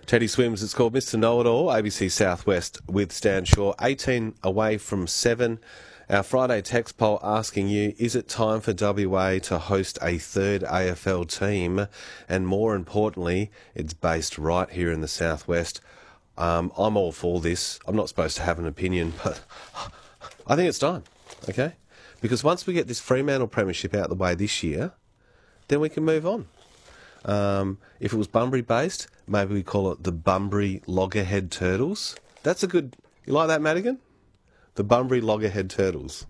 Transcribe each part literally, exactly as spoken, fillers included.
Teddy Swims, it's called Mister Know-It-All, A B C Southwest with Stan Shaw. eighteen away from seven. Our Friday text poll asking you, is it time for W A to host a third A F L team? And more importantly, it's based right here in the Southwest. Um, I'm all for this. I'm not supposed to have an opinion, but I think it's time, okay? Because once we get this Fremantle Premiership out the way this year, then we can move on. Um, if it was Bunbury-based, maybe we call it the Bunbury Loggerhead Turtles. That's a good... You like that, Madigan? The Bunbury Loggerhead Turtles.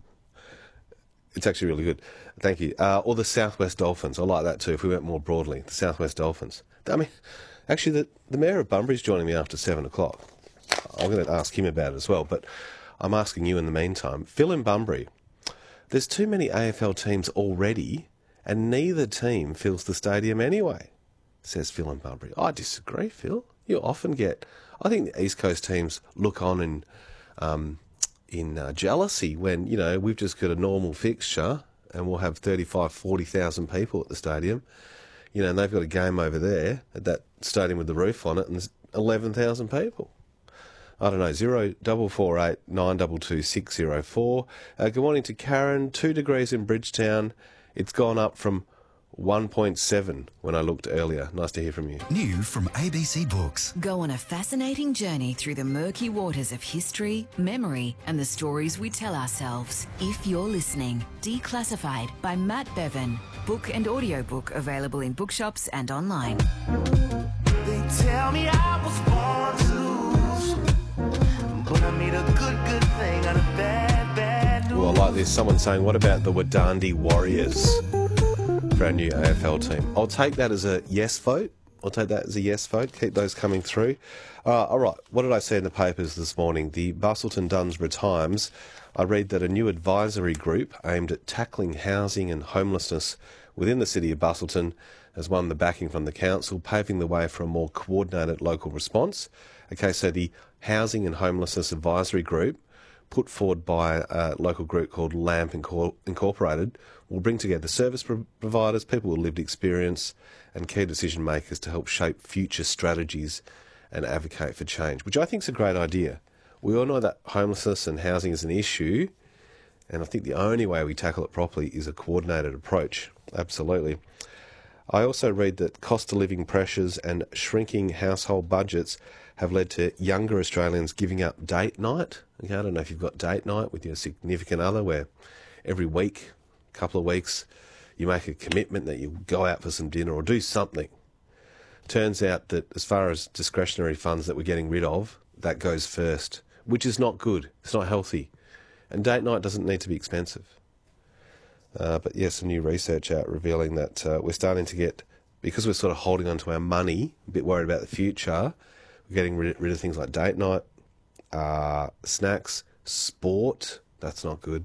It's actually really good. Thank you. Uh, or the Southwest Dolphins. I like that too, if we went more broadly. The Southwest Dolphins. I mean, actually, the, the Mayor of Bunbury's joining me after seven o'clock. I'm going to ask him about it as well, but I'm asking you in the meantime. Phil in Bunbury, there's too many A F L teams already, and neither team fills the stadium anyway, says Phil in Bunbury. I disagree, Phil. You often get... I think the East Coast teams look on in, um, in uh, jealousy when, you know, we've just got a normal fixture and we'll have thirty-five, forty thousand people at the stadium. You know, and they've got a game over there at that stadium with the roof on it, and there's eleven thousand people. I don't know, zero double four eight nine double two six zero four. Uh, good morning to Karen. Two degrees in Bridgetown. It's gone up from one point seven when I looked earlier. Nice to hear from you. New from A B C Books. Go on a fascinating journey through the murky waters of history, memory, and the stories we tell ourselves. If you're listening, Declassified by Matt Bevan. Book and audiobook available in bookshops and online. They tell me I was born to lose, but I made a good, good thing out of bad, bad news. Well, I like this. Someone saying, what about the Wadandi Warriors for our new A F L team? I'll take that as a yes vote. I'll take that as a yes vote. Keep those coming through. Uh, all right, what did I see in the papers this morning? The Bustleton Dunsborough Times. I read that a new advisory group aimed at tackling housing and homelessness within the city of Bustleton has won the backing from the council, paving the way for a more coordinated local response. Okay, so the Housing and Homelessness Advisory Group, put forward by a local group called LAMP Incorporated, will bring together service providers, people with lived experience, and key decision makers to help shape future strategies and advocate for change, which I think is a great idea. We all know that homelessness and housing is an issue, and I think the only way we tackle it properly is a coordinated approach. Absolutely. I also read that cost of living pressures and shrinking household budgets have led to younger Australians giving up date night. Okay, I don't know if you've got date night with your significant other, where every week, couple of weeks, you make a commitment that you'll go out for some dinner or do something. Turns out that as far as discretionary funds that we're getting rid of, that goes first, which is not good. It's not healthy. And date night doesn't need to be expensive. Uh, but yes, some new research out revealing that uh, we're starting to get, because we're sort of holding on to our money, a bit worried about the future, we're getting rid, rid of things like date night, uh, snacks, sport. That's not good.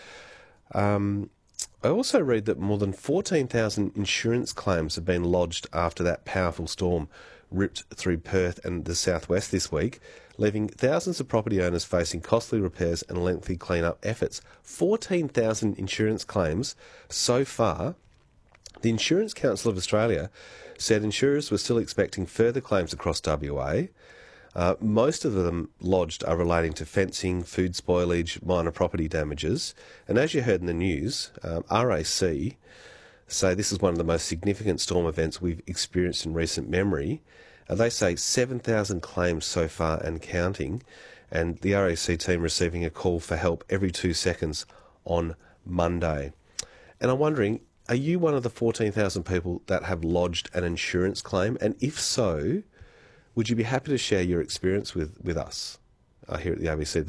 Um, I also read that more than fourteen thousand insurance claims have been lodged after that powerful storm ripped through Perth and the southwest this week, leaving thousands of property owners facing costly repairs and lengthy clean-up efforts. fourteen thousand insurance claims so far. The Insurance Council of Australia said insurers were still expecting further claims across W A. Uh, most of them lodged are relating to fencing, food spoilage, minor property damages. And as you heard in the news, um, R A C say this is one of the most significant storm events we've experienced in recent memory. Uh, they say seven thousand claims so far and counting, and the R A C team receiving a call for help every two seconds on Monday. And I'm wondering, are you one of the fourteen thousand people that have lodged an insurance claim? And if so, would you be happy to share your experience with, with us uh, here at the A B C?